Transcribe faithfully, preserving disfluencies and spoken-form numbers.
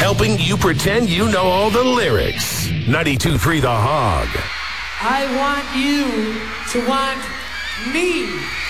helping you pretend you know all the lyrics. ninety-two point three The Hog. I want you to want me.